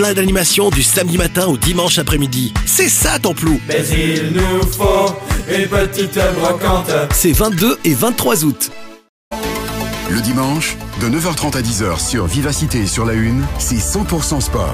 Plein d'animations du samedi matin au dimanche après-midi. C'est ça Templou. Mais il nous faut une petite brocante. C'est 22 et 23 août. Le dimanche, de 9h30 à 10h sur Vivacité et sur la Une, c'est 100% sport.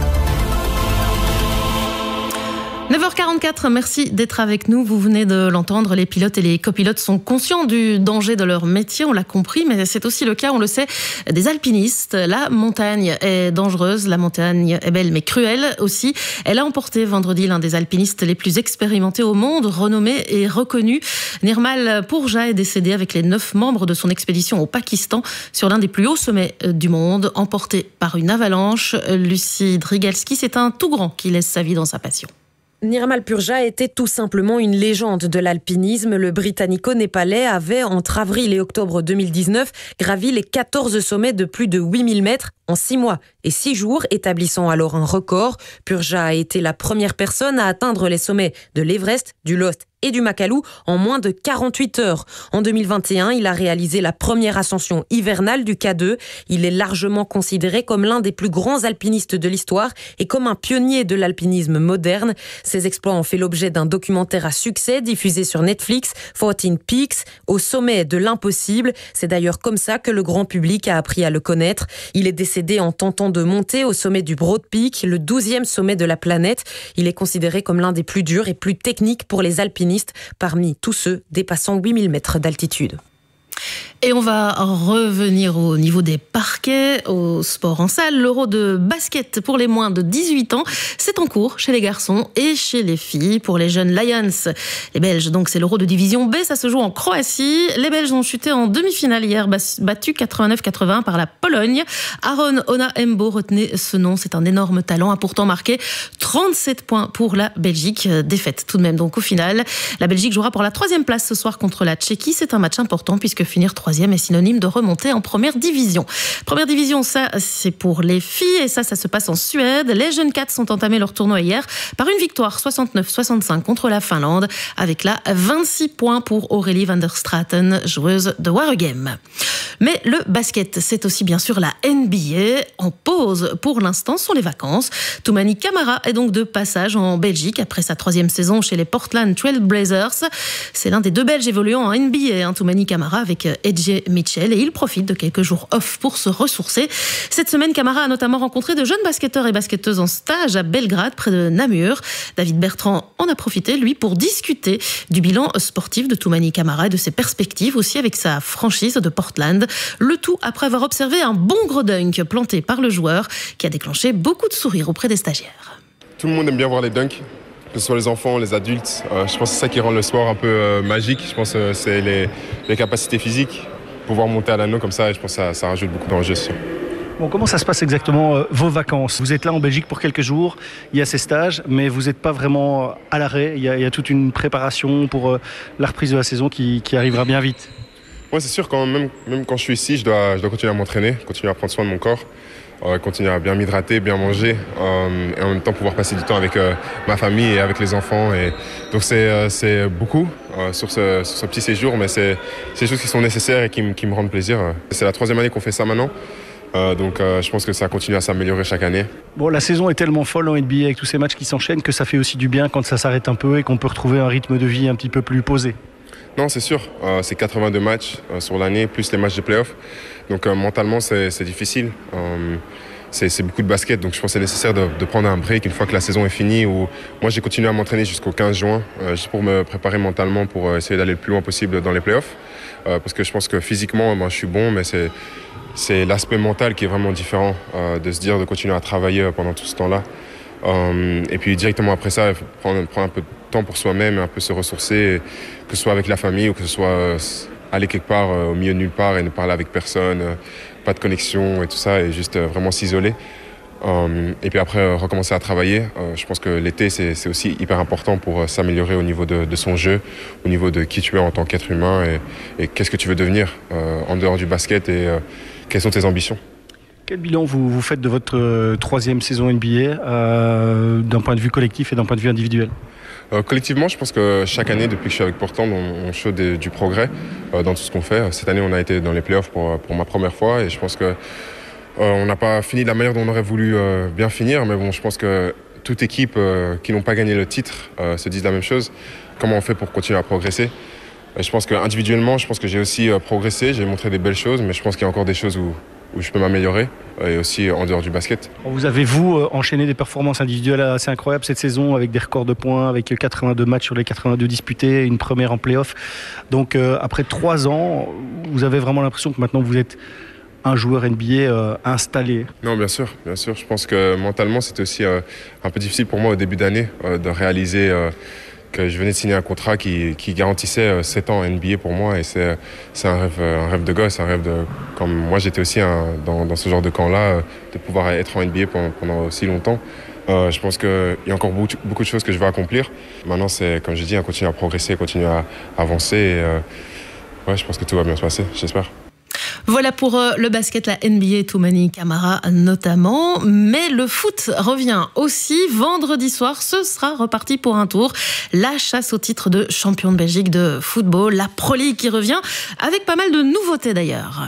9h44, merci d'être avec nous. Vous venez de l'entendre, les pilotes et les copilotes sont conscients du danger de leur métier, on l'a compris, mais c'est aussi le cas, on le sait, des alpinistes. La montagne est dangereuse, la montagne est belle mais cruelle aussi. Elle a emporté vendredi l'un des alpinistes les plus expérimentés au monde, renommé et reconnu. Nirmal Pourja est décédé avec les 9 membres de son expédition au Pakistan sur l'un des plus hauts sommets du monde, emporté par une avalanche. Lucie Drigalski, c'est un tout grand qui laisse sa vie dans sa passion. Nirmal Pourja était tout simplement une légende de l'alpinisme. Le Britannico-Népalais avait, entre avril et octobre 2019, gravi les 14 sommets de plus de 8000 mètres en 6 mois et 6 jours, établissant alors un record. Pourja a été la première personne à atteindre les sommets de l'Everest, du Lost et du Makalu en moins de 48 heures. En 2021, il a réalisé la première ascension hivernale du K2. Il est largement considéré comme l'un des plus grands alpinistes de l'histoire et comme un pionnier de l'alpinisme moderne. Ses exploits ont fait l'objet d'un documentaire à succès diffusé sur Netflix, 14 Peaks, au sommet de l'impossible. C'est d'ailleurs comme ça que le grand public a appris à le connaître. Il est décédé en tentant de monter au sommet du Broad Peak, le 12e sommet de la planète. Il est considéré comme l'un des plus durs et plus techniques pour les alpinistes, parmi tous ceux dépassant 8000 mètres d'altitude. Et on va revenir au niveau des parquets, au sport en salle. L'Euro de basket pour les moins de 18 ans, c'est en cours chez les garçons et chez les filles. Pour les jeunes Lions, les Belges, donc c'est l'Euro de division B, ça se joue en Croatie. Les Belges ont chuté en demi-finale hier, battus 89-81 par la Pologne. Aaron Ona-Embo, retenez ce nom, c'est un énorme talent, a pourtant marqué 37 points pour la Belgique. Défaite tout de même donc au final. La Belgique jouera pour la 3e place ce soir contre la Tchéquie. C'est un match important puisque finir 3e est synonyme de remonter en première division. Première division, ça c'est pour les filles et ça se passe en Suède. Les jeunes Cats ont entamé leur tournoi hier par une victoire 69-65 contre la Finlande avec là 26 points pour Aurélie van der Straten, joueuse de Waregem. Mais le basket, c'est aussi bien sûr la NBA. En pause pour l'instant sont les vacances. Toumani Camara est donc de passage en Belgique après sa 3e saison chez les Portland Trail Blazers. C'est l'un des 2 Belges évoluant en NBA, Toumani Camara avec AJ Mitchell, et il profite de quelques jours off pour se ressourcer. Cette semaine, Camara a notamment rencontré de jeunes basketteurs et basketteuses en stage à Belgrade, près de Namur. David Bertrand en a profité, lui, pour discuter du bilan sportif de Toumani Camara et de ses perspectives aussi avec sa franchise de Portland. Le tout après avoir observé un bon gros dunk planté par le joueur qui a déclenché beaucoup de sourires auprès des stagiaires. Tout le monde aime bien voir les dunks, que ce soit les enfants, les adultes. Je pense que c'est ça qui rend le sport un peu magique. Je pense que c'est les capacités physiques. Pouvoir monter à l'anneau comme ça, je pense que ça rajoute beaucoup d'enjeux. Bon, comment ça se passe exactement vos vacances ? Vous êtes là en Belgique pour quelques jours, il y a ces stages, mais vous n'êtes pas vraiment à l'arrêt. Il y a toute une préparation pour la reprise de la saison qui arrivera bien vite. Oui, c'est sûr, même quand je suis ici, je dois continuer à m'entraîner, continuer à prendre soin de mon corps, continuer à bien m'hydrater, bien manger, et en même temps pouvoir passer du temps avec ma famille et avec les enfants. Et donc c'est beaucoup sur ce petit séjour, mais c'est des choses qui sont nécessaires et qui me rendent plaisir. C'est la 3e année qu'on fait ça maintenant. Donc je pense que ça continue à s'améliorer chaque année. Bon, la saison est tellement folle en NBA avec tous ces matchs qui s'enchaînent que ça fait aussi du bien quand ça s'arrête un peu et qu'on peut retrouver un rythme de vie un petit peu plus posé. Non, c'est sûr. C'est 82 matchs sur l'année, plus les matchs de play-off. Donc mentalement, c'est difficile. C'est beaucoup de basket, donc je pense que c'est nécessaire de prendre un break une fois que la saison est finie. Moi, j'ai continué à m'entraîner jusqu'au 15 juin, juste pour me préparer mentalement pour essayer d'aller le plus loin possible dans les playoffs. Parce que je pense que physiquement, je suis bon, mais c'est l'aspect mental qui est vraiment différent, de se dire de continuer à travailler pendant tout ce temps-là. Et puis directement après ça, il faut prendre un peu de temps pour soi-même, un peu se ressourcer, que ce soit avec la famille ou que ce soit aller quelque part au milieu de nulle part et ne parler avec personne, pas de connexion et tout ça, et juste vraiment s'isoler. Et puis après, recommencer à travailler. Je pense que l'été, c'est aussi hyper important pour s'améliorer au niveau de son jeu, au niveau de qui tu es en tant qu'être humain et qu'est-ce que tu veux devenir en dehors du basket et quelles sont tes ambitions. Quel bilan vous faites de votre 3e saison NBA d'un point de vue collectif et d'un point de vue individuel ? Collectivement, je pense que chaque année, depuis que je suis avec Portland, on show du progrès dans tout ce qu'on fait. Cette année, on a été dans les playoffs pour ma première fois et je pense que On n'a pas fini de la manière dont on aurait voulu bien finir, mais bon, je pense que toute équipe qui n'ont pas gagné le titre se disent la même chose. Comment on fait pour continuer à progresser ? Je pense qu'individuellement, je pense que j'ai aussi progressé, j'ai montré des belles choses, mais je pense qu'il y a encore des choses où je peux m'améliorer, et aussi en dehors du basket. Vous avez, enchaîné des performances individuelles assez incroyables cette saison, avec des records de points, avec 82 matchs sur les 82 disputés, une première en play-off. Donc après 3 ans, vous avez vraiment l'impression que maintenant vous êtes un joueur NBA installé? Non, bien sûr. Je pense que mentalement, c'était aussi un peu difficile pour moi au début d'année de réaliser que je venais de signer un contrat qui garantissait 7 ans en NBA pour moi, et c'est un rêve de gosse, un rêve de, comme moi j'étais aussi dans ce genre de camp-là, de pouvoir être en NBA pendant aussi longtemps. Je pense qu'il y a encore beaucoup de choses que je vais accomplir. Maintenant, c'est, comme je dis, continuer à progresser, continuer à avancer. Et, je pense que tout va bien se passer, j'espère. Voilà pour le basket, la NBA, Toumani Camara notamment. Mais le foot revient aussi. Vendredi soir, ce sera reparti pour un tour. La chasse au titre de champion de Belgique de football, la Pro League qui revient, avec pas mal de nouveautés d'ailleurs.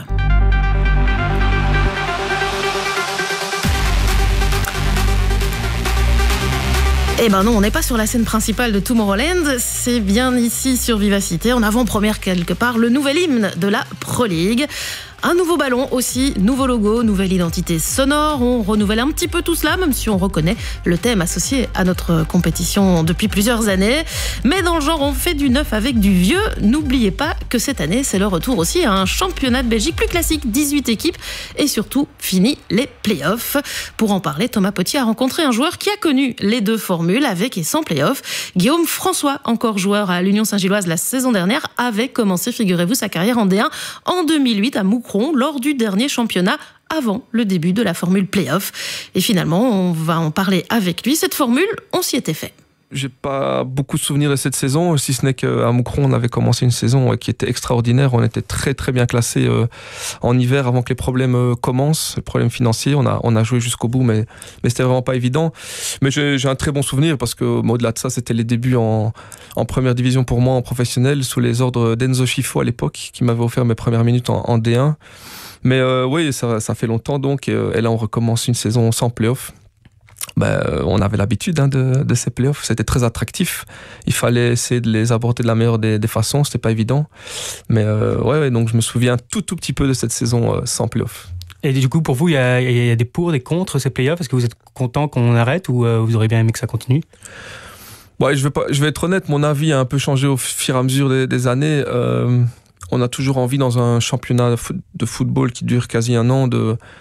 Eh ben non, on n'est pas sur la scène principale de Tomorrowland, c'est bien ici sur Vivacité, en avant-première quelque part, le nouvel hymne de la Pro League. Un nouveau ballon aussi, nouveau logo, nouvelle identité sonore. On renouvelle un petit peu tout cela, même si on reconnaît le thème associé à notre compétition depuis plusieurs années. Mais dans le genre, on fait du neuf avec du vieux. N'oubliez pas que cette année, c'est le retour aussi à un championnat de Belgique plus classique, 18 équipes et surtout fini les playoffs. Pour en parler, Thomas Potier a rencontré un joueur qui a connu les deux formules, avec et sans playoffs. Guillaume François, encore joueur à l'Union Saint-Gilloise la saison dernière, avait commencé, figurez-vous, sa carrière en D1 en 2008 à Moucron, lors du dernier championnat avant le début de la formule play-off. Et finalement, on va en parler avec lui. Cette formule, on s'y était fait. J'ai pas beaucoup de souvenirs de cette saison, si ce n'est qu'à Moucron, on avait commencé une saison qui était extraordinaire. On était très très bien classés en hiver avant que les problèmes commencent, les problèmes financiers. On a joué jusqu'au bout, mais c'était vraiment pas évident. Mais j'ai un très bon souvenir parce que au-delà de ça, c'était les débuts en première division pour moi, en professionnel, sous les ordres d'Enzo Schifo à l'époque, qui m'avait offert mes premières minutes en D1. Mais oui, ça fait longtemps donc, et là on recommence une saison sans play-off. On avait l'habitude de ces playoffs, c'était très attractif. Il fallait essayer de les aborder de la meilleure des façons, c'était pas évident. Mais donc je me souviens tout petit peu de cette saison sans playoffs. Et du coup, pour vous, il y a des pour, des contre ces playoffs. Est-ce que vous êtes content qu'on arrête ou vous auriez bien aimé que ça continue? Je vais être honnête, mon avis a un peu changé au fur et à mesure des années. On a toujours envie dans un championnat de football qui dure quasi un an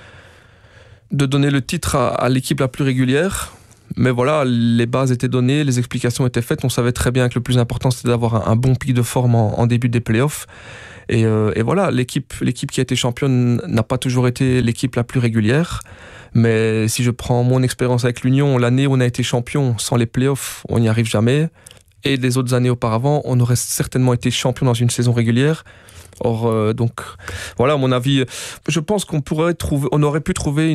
de donner le titre à l'équipe la plus régulière. Mais voilà, les bases étaient données, les explications étaient faites. On savait très bien que le plus important, c'était d'avoir un bon pic de forme en début des playoffs. Et voilà, l'équipe qui a été championne n'a pas toujours été l'équipe la plus régulière. Mais si je prends mon expérience avec l'Union, l'année où on a été champion sans les playoffs, on n'y arrive jamais. Et les autres années auparavant, on aurait certainement été champion dans une saison régulière. Or, donc, voilà, à mon avis, je pense qu'on aurait pu trouver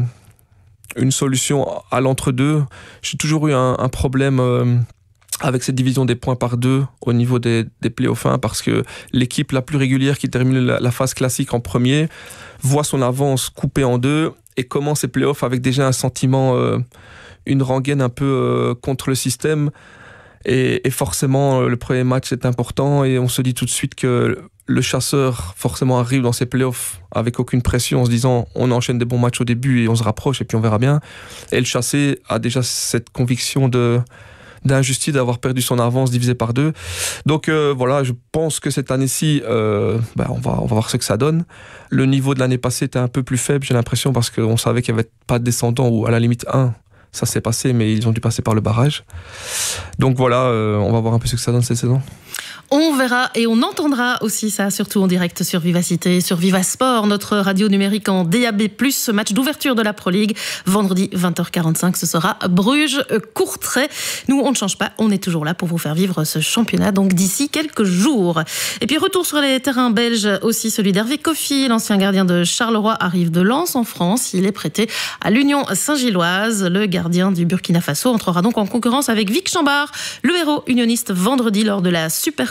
une solution à l'entre-deux. J'ai toujours eu un problème avec cette division des points par deux au niveau des playoffs 1, parce que l'équipe la plus régulière qui termine la phase classique en premier voit son avance coupée en deux et commence ses playoffs avec déjà un sentiment, une rengaine un peu contre le système. Et forcément, le premier match est important et on se dit tout de suite que le chasseur forcément arrive dans ses playoffs avec aucune pression en se disant on enchaîne des bons matchs au début et on se rapproche et puis on verra bien. Et le chassé a déjà cette conviction d'injustice d'avoir perdu son avance divisé par deux. Donc voilà, je pense que cette année-ci, on va voir ce que ça donne. Le niveau de l'année passée était un peu plus faible, j'ai l'impression, parce qu'on savait qu'il n'y avait pas de descendant, ou à la limite ça s'est passé, mais ils ont dû passer par le barrage. Donc voilà, on va voir un peu ce que ça donne cette saison. On verra et on entendra aussi ça, surtout en direct sur Vivacité, sur Vivasport, notre radio numérique en DAB+, ce match d'ouverture de la Pro League. Vendredi 20h45, ce sera Bruges-Courtrai. Nous, on ne change pas, on est toujours là pour vous faire vivre ce championnat, donc d'ici quelques jours. Et puis retour sur les terrains belges, aussi celui d'Hervé Kofi, l'ancien gardien de Charleroi, arrive de Lens en France. Il est prêté à l'Union Saint-Gilloise. Le gardien du Burkina Faso entrera donc en concurrence avec Vic Chambard, le héros unioniste, vendredi lors de la Super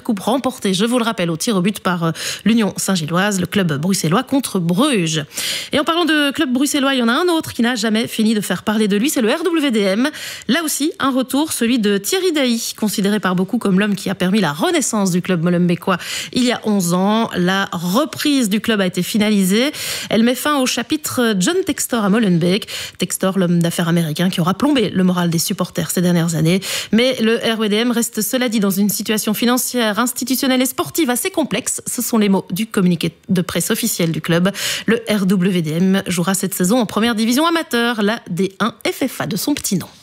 Supercoupe remportée, je vous le rappelle, au tir au but par l'Union Saint-Gilloise, le club bruxellois contre Bruges. Et en parlant de club bruxellois, il y en a un autre qui n'a jamais fini de faire parler de lui, c'est le RWDM. Là aussi, un retour, celui de Thierry Dailly, considéré par beaucoup comme l'homme qui a permis la renaissance du club molenbeekois il y a 11 ans. La reprise du club a été finalisée. Elle met fin au chapitre John Textor à Molenbeek. Textor, l'homme d'affaires américain qui aura plombé le moral des supporters ces dernières années. Mais le RWDM reste, cela dit, dans une situation financière, institutionnelle et sportive assez complexe. Ce sont les mots du communiqué de presse officiel du club. Le RWDM jouera cette saison en première division amateur, la D1 FFA de son petit nom.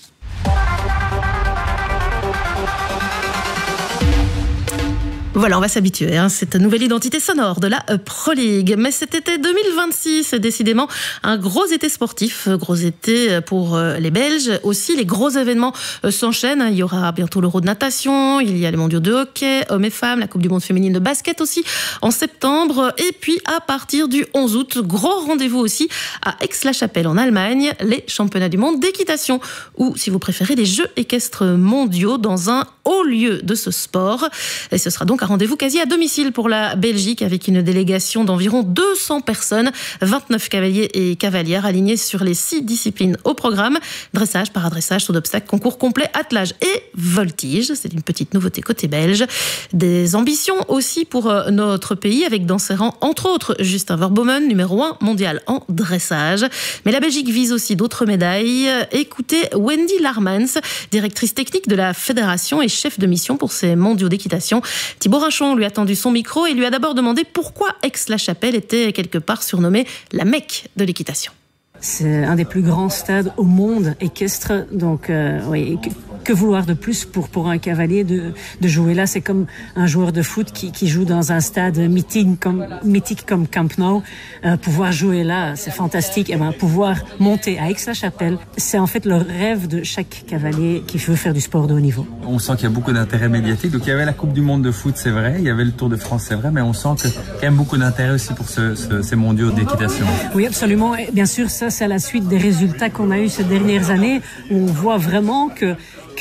Voilà, on va s'habituer à cette nouvelle identité sonore de la Pro League. Mais cet été 2026, décidément, un gros été sportif, gros été pour les Belges. Aussi, les gros événements s'enchaînent. Il y aura bientôt l'Euro de natation, il y a les mondiaux de hockey, hommes et femmes, la Coupe du monde féminine de basket aussi en septembre. Et puis, à partir du 11 août, gros rendez-vous aussi à Aix-la-Chapelle en Allemagne, les championnats du monde d'équitation. Ou, si vous préférez, les Jeux équestres mondiaux dans un haut lieu de ce sport. Et ce sera donc un rendez-vous quasi à domicile pour la Belgique avec une délégation d'environ 200 personnes, 29 cavaliers et cavalières alignés sur les 6 disciplines au programme. Dressage, paradressage, saut d'obstacle, concours complet, attelage et voltige. C'est une petite nouveauté côté belge. Des ambitions aussi pour notre pays avec dans ses rangs, entre autres, Justin Verbomen, numéro 1 mondial en dressage. Mais la Belgique vise aussi d'autres médailles. Écoutez Wendy Larmans, directrice technique de la fédération et chef de mission pour ces mondiaux d'équitation. Thibaut Rinchon lui a tendu son micro et lui a d'abord demandé pourquoi Aix-la-Chapelle était quelque part surnommée la Mecque de l'équitation. C'est un des plus grands stades au monde équestre, donc oui, que vouloir de plus pour un cavalier de jouer là? C'est comme un joueur de foot qui joue dans un stade mythique comme Camp Nou. Pouvoir jouer là, c'est fantastique. Et pouvoir monter à Aix-la-Chapelle, c'est en fait le rêve de chaque cavalier qui veut faire du sport de haut niveau. On sent qu'il y a beaucoup d'intérêt médiatique. Donc il y avait la Coupe du monde de foot, c'est vrai, il y avait le Tour de France, c'est vrai, mais on sent qu'il y a quand même beaucoup d'intérêt aussi pour ces mondiaux d'équitation. Oui, absolument. Et bien sûr, ça, c'est à la suite des résultats qu'on a eu ces dernières années, où on voit vraiment que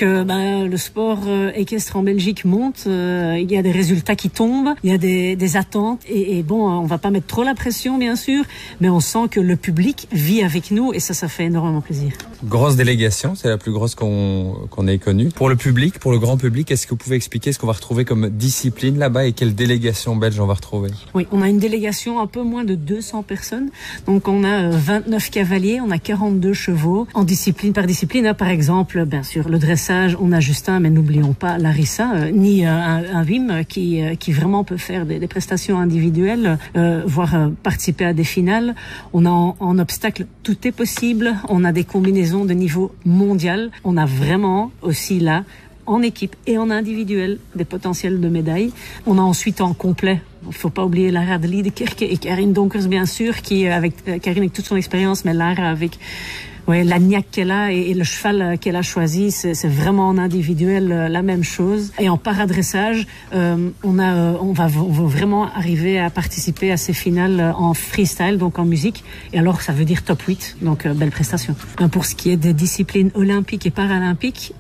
le sport équestre en Belgique monte, il y a des résultats qui tombent, il y a des attentes et bon, on va pas mettre trop la pression bien sûr, mais on sent que le public vit avec nous et ça fait énormément plaisir. Grosse délégation, c'est la plus grosse qu'on ait connue. Pour le public, pour le grand public, est-ce que vous pouvez expliquer ce qu'on va retrouver comme discipline là-bas et quelle délégation belge on va retrouver? Oui, on a une délégation un peu moins de 200 personnes, donc on a 29 cavaliers, on a 42 chevaux en discipline par discipline, par exemple, bien sûr, le dressage, on a Justin, mais n'oublions pas Larissa, ni un Wim qui vraiment peut faire des prestations individuelles, voire participer à des finales. On a en obstacle, tout est possible. On a des combinaisons de niveau mondial. On a vraiment aussi là, en équipe et en individuel, des potentiels de médailles. On a ensuite en complet, il ne faut pas oublier Lara de Liedekerke et Karine Donkers bien sûr, qui avec Karine avec toute son expérience, mais Lara avec la niaque qu'elle a et le cheval qu'elle a choisi, c'est vraiment en individuel la même chose. Et en paradressage, on va vraiment arriver à participer à ces finales en freestyle, donc en musique. Et alors, ça veut dire top 8, donc belle prestation. Pour ce qui est des disciplines olympiques et paralympiques,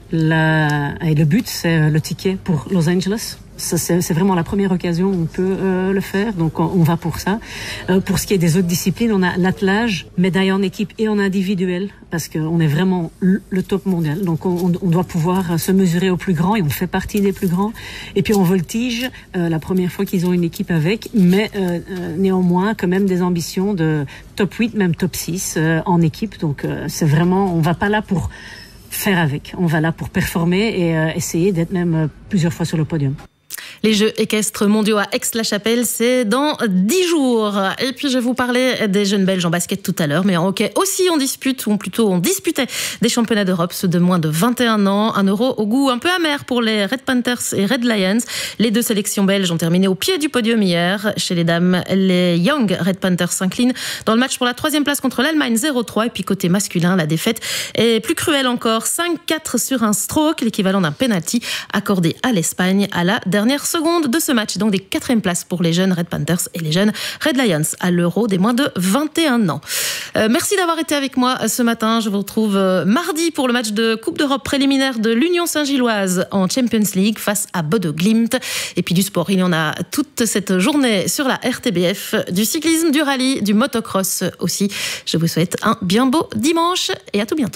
le but, c'est le ticket pour Los Angeles. Ça, c'est vraiment la première occasion où on peut le faire, donc on va pour ça. Pour ce qui est des autres disciplines, on a l'attelage, médaille en équipe et en individuel, parce qu'on est vraiment le top mondial, donc on doit pouvoir se mesurer aux plus grands, et on fait partie des plus grands. Et puis en voltige, la première fois qu'ils ont une équipe avec, mais néanmoins quand même des ambitions de top 8, même top 6 en équipe, donc c'est vraiment, on va pas là pour faire avec, on va là pour performer et essayer d'être même plusieurs fois sur le podium. Les Jeux équestres mondiaux à Aix-la-Chapelle, c'est dans 10 jours. Et puis je vous parlais des jeunes Belges en basket tout à l'heure, mais en hockey aussi on disputait des championnats d'Europe, ceux de moins de 21 ans. Un Euro au goût un peu amer pour les Red Panthers et Red Lions. Les deux sélections belges ont terminé au pied du podium hier. Chez les dames, les Young Red Panthers s'inclinent dans le match pour la 3e place contre l'Allemagne 0-3. Et puis côté masculin, la défaite est plus cruelle encore. 5-4 sur un stroke, l'équivalent d'un penalty accordé à l'Espagne à la dernière secondes de ce match, donc des 4e places pour les jeunes Red Panthers et les jeunes Red Lions à l'Euro des moins de 21 ans. Merci d'avoir été avec moi ce matin. Je vous retrouve mardi pour le match de Coupe d'Europe préliminaire de l'Union Saint-Gilloise en Champions League face à Bodo Glimt. Et puis du sport, il y en a toute cette journée sur la RTBF, du cyclisme, du rallye, du motocross aussi. Je vous souhaite un bien beau dimanche et à tout bientôt.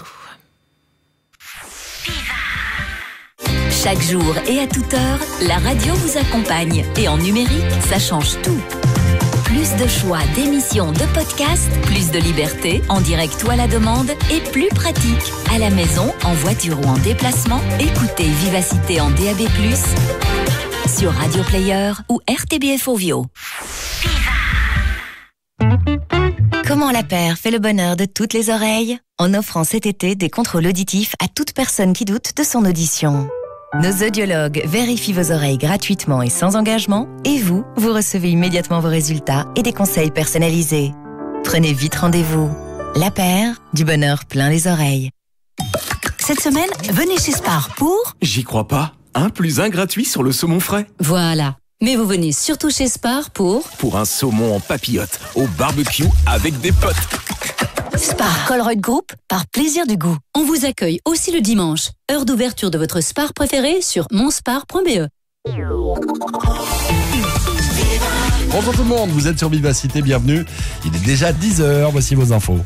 Chaque jour et à toute heure, la radio vous accompagne. Et en numérique, ça change tout. Plus de choix, d'émissions, de podcasts, plus de liberté, en direct ou à la demande, et plus pratique. À la maison, en voiture ou en déplacement, écoutez Vivacité en DAB+, sur Radio Player ou RTBF Ovio. Comment la paire fait le bonheur de toutes les oreilles ? En offrant cet été des contrôles auditifs à toute personne qui doute de son audition. Nos audiologues vérifient vos oreilles gratuitement et sans engagement, et vous recevez immédiatement vos résultats et des conseils personnalisés. Prenez vite rendez-vous. La paire, du bonheur plein les oreilles. Cette semaine, venez chez Spar pour... J'y crois pas. 1 + 1 gratuit sur le saumon frais. Voilà. Mais vous venez surtout chez Spar pour... Pour un saumon en papillote, au barbecue avec des potes. Spar Colruyt Group, par plaisir du goût. On vous accueille aussi le dimanche. Heure d'ouverture de votre Spar préféré sur monspar.be. Bonjour tout le monde, vous êtes sur Vivacité, bienvenue. Il est déjà 10h, voici vos infos.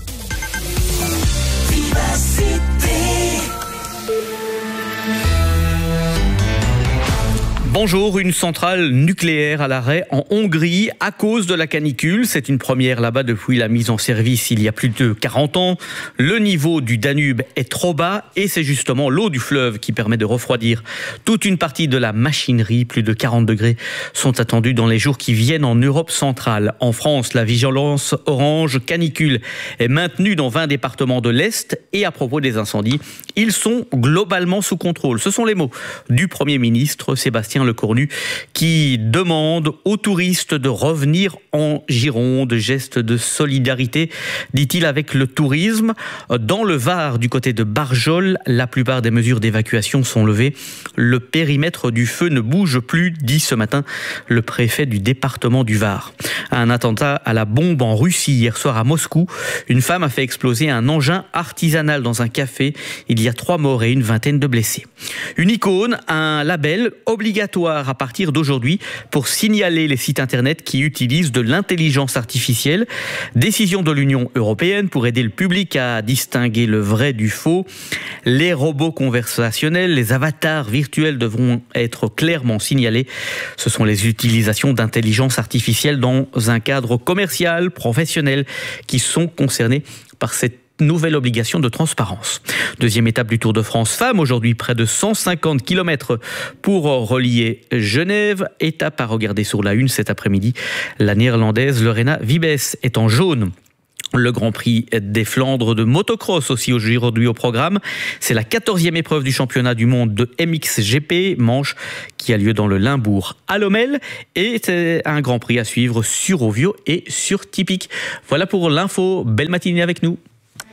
Bonjour, une centrale nucléaire à l'arrêt en Hongrie à cause de la canicule. C'est une première là-bas depuis la mise en service il y a plus de 40 ans. Le niveau du Danube est trop bas et c'est justement l'eau du fleuve qui permet de refroidir toute une partie de la machinerie. Plus de 40 degrés sont attendus dans les jours qui viennent en Europe centrale. En France, la vigilance orange canicule est maintenue dans 20 départements de l'Est. Et à propos des incendies, ils sont globalement sous contrôle. Ce sont les mots du Premier ministre Sébastien Lecornu qui demande aux touristes de revenir en Gironde. Geste de solidarité, dit-il, avec le tourisme. Dans le Var, du côté de Barjol, la plupart des mesures d'évacuation sont levées. Le périmètre du feu ne bouge plus, dit ce matin le préfet du département du Var. Un attentat à la bombe en Russie hier soir à Moscou. Une femme a fait exploser un engin artisanal dans un café. Il y a 3 morts et une vingtaine de blessés. Une icône, un label obligatoire à partir d'aujourd'hui pour signaler les sites internet qui utilisent de l'intelligence artificielle. Décision de l'Union européenne pour aider le public à distinguer le vrai du faux. Les robots conversationnels, les avatars virtuels devront être clairement signalés. Ce sont les utilisations d'intelligence artificielle dans un cadre commercial, professionnel, qui sont concernés par cette nouvelle obligation de transparence. Deuxième étape du Tour de France Femmes. Aujourd'hui, près de 150 km pour relier Genève. Étape à regarder sur la une cet après-midi. La néerlandaise Lorena Wiebes est en jaune. Le Grand Prix des Flandres de motocross aussi aujourd'hui au programme. C'est la 14e épreuve du championnat du monde de MXGP, manche qui a lieu dans le Limbourg à Lommel. Et c'est un Grand Prix à suivre sur Ovio et sur Tipic. Voilà pour l'info. Belle matinée avec nous.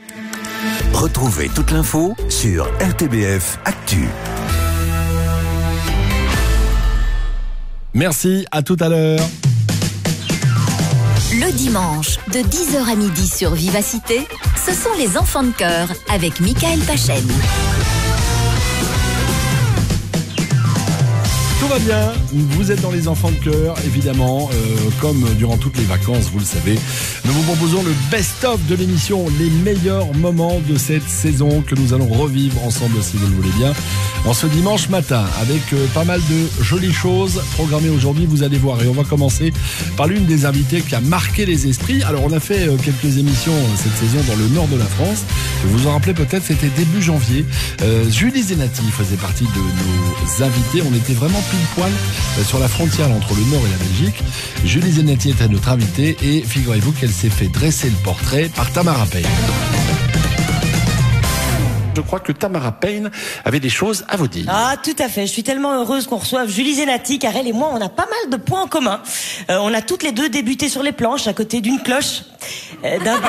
Retrouvez toute l'info sur RTBF Actu. Merci, à tout à l'heure. Le dimanche, de 10h à midi sur Vivacité, ce sont les enfants de cœur avec Michael Pachen. Tout va bien, vous êtes dans les enfants de cœur, évidemment, comme durant toutes les vacances, vous le savez. Nous vous proposons le best-of de l'émission, les meilleurs moments de cette saison que nous allons revivre ensemble si vous le voulez bien. En ce dimanche matin, avec pas mal de jolies choses programmées aujourd'hui, vous allez voir. Et on va commencer par l'une des invitées qui a marqué les esprits. Alors on a fait quelques émissions cette saison dans le nord de la France. Vous vous en rappelez peut-être, c'était début janvier. Julie Zenati faisait partie de nos invités. On était vraiment pile poil sur la frontière entre le Nord et la Belgique. Julie Zenati était notre invitée et figurez-vous qu'elle s'est fait dresser le portrait par Tamara Payne. je crois que Tamara Payne avait des choses à vous dire. Ah, tout à fait. Je suis tellement heureuse qu'on reçoive Julie Zenati, car elle et moi, on a pas mal de points en commun. On a toutes les deux débuté sur les planches, à côté d'une cloche, d'un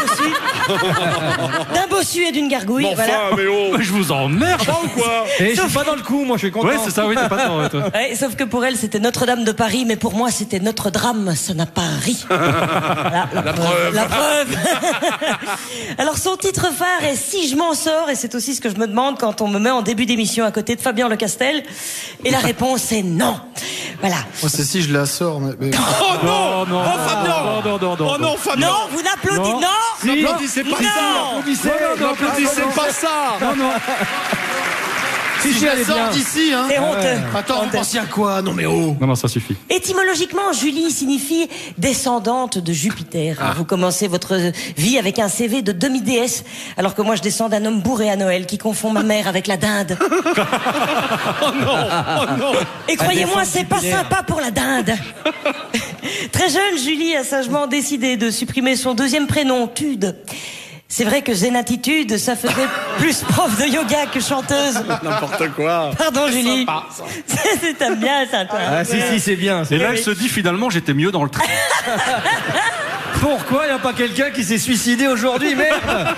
bossu et d'une gargouille. Bon, voilà. enfin, mais oh, je vous emmerde ou quoi? Et je suis pas dans le coup, moi je suis content. Ouais, c'est ça, oui, t'es pas dedans, toi. Ouais, sauf que pour elle, c'était Notre-Dame de Paris, mais pour moi, c'était Notre Drame, ça n'a pas ri. Voilà, la preuve. La preuve. Alors, son titre phare est Si je m'en sors, et c'est aussi ce que je me demande quand on me met en début d'émission à côté de Fabien Lecastel. Et la réponse est non. Voilà. Moi, c'est si je la sors, mais... Oh non, non, oh Fabien, oh non, Fabien. Non, vous n'applaudissez, non. N'applaudissez pas ça. N'applaudissez pas ça. Non. Si je la sors d'ici, hein. C'est honteux. Attends, vous pensiez à quoi? Non mais oh. Non, ça suffit. Étymologiquement, Julie signifie descendante de Jupiter. Vous commencez votre vie avec un CV de demi-déesse, alors que moi je descends d'un homme bourré à Noël qui confond ma mère avec la dinde. Oh non. Et croyez-moi, c'est pas sympa pour la dinde. Très jeune, Julie a sagement décidé de supprimer son deuxième prénom, Tude. C'est vrai que Zenatitude, ça faisait plus prof de yoga que chanteuse. N'importe quoi. Pardon, Julie. T'aimes bien ça, toi. Ah si, c'est bien. Et là, elle se dit finalement, j'étais mieux dans le train. Pourquoi il n'y a pas quelqu'un qui s'est suicidé aujourd'hui, merde?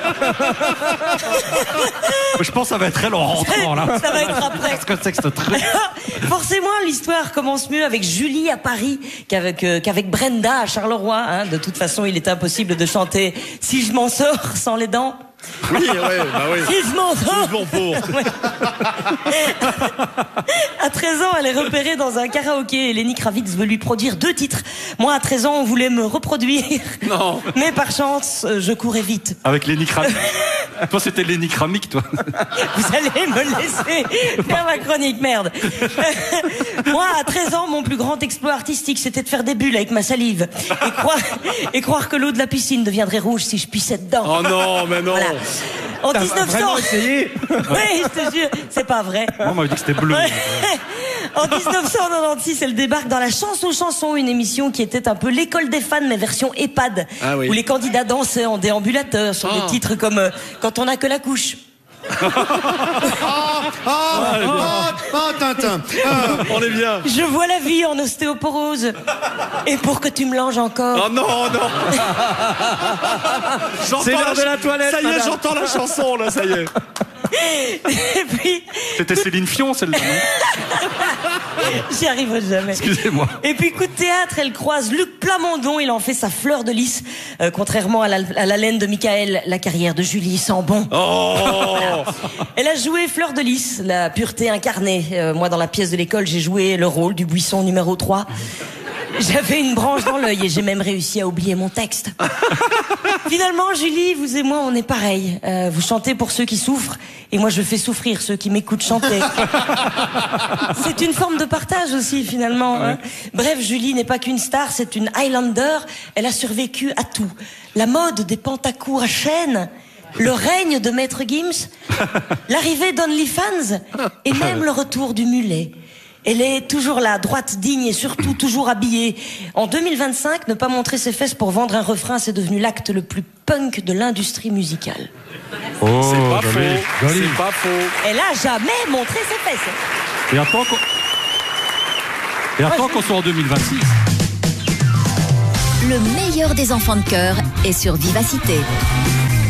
Je pense que ça va être elle en rentrant, là. Ça va être après. Qu'est-ce que c'est que ce truc? Forcément, l'histoire commence mieux avec Julie à Paris qu'avec Brenda à Charleroi. Hein. De toute façon, il est impossible de chanter Si je m'en sors sans les dents. Oui, bah oui. Si je m'en sors. Ouais. À 13 ans, elle est repérée dans un karaoké et Lenny Kravitz veut lui produire 2 titres. Moi, à 13 ans, on voulait me reproduire. Non. Mais par chance, je courais vite. Avec Lenny Kravitz. Toi, c'était Lenny Kravitz, toi. Vous allez me laisser faire ma chronique, merde. Moi, à 13 ans, mon plus grand exploit artistique, c'était de faire des bulles avec ma salive. Et croire que l'eau de la piscine deviendrait rouge si je pissais dedans. Oh non, mais non. Voilà. En 1900. Vraiment essayé? Oui, je te jure, c'est pas vrai. Moi, on m'avait dit que c'était bleu. Ouais. En 1996, elle débarque dans la Chanson, une émission qui était un peu l'école des fans, mais version EHPAD, où les candidats dansaient en déambulateur sur des titres comme Quand on n'a que la couche. Tintin. On est bien. Je vois la vie en ostéoporose. Et pour que tu me langes encore. Oh non. C'est l'heure de la toilette. Ça y est, j'entends la chanson, là, ça y est. Et puis... C'était Céline Fion, celle-là, non? J'y arrive jamais. Excusez-moi. Et puis, coup de théâtre, elle croise Luc Plamondon. Il en fait sa fleur de lys. Contrairement à la laine de Michael, la carrière de Julie sent bon. Oh. Voilà. Elle a joué Fleur de lys, la pureté incarnée. Moi, dans la pièce de l'école, j'ai joué le rôle du buisson numéro 3. J'avais une branche dans l'œil et j'ai même réussi à oublier mon texte. Finalement, Julie, vous et moi, on est pareil. Vous chantez pour ceux qui souffrent et moi, je fais souffrir ceux qui m'écoutent chanter. C'est une forme de partage aussi, finalement. Hein. Bref, Julie n'est pas qu'une star, c'est une Highlander. Elle a survécu à tout. La mode des pantacours à chaînes, le règne de Maître Gims, l'arrivée d'OnlyFans et même le retour du mulet. Elle est toujours là, droite, digne et surtout toujours habillée. En 2025, ne pas montrer ses fesses pour vendre un refrain, c'est devenu l'acte le plus punk de l'industrie musicale. Oh, c'est pas faux. C'est pas faux. Elle a jamais montré ses fesses. Et attends qu'on soit en 2026. Le meilleur des enfants de cœur est sur Vivacité.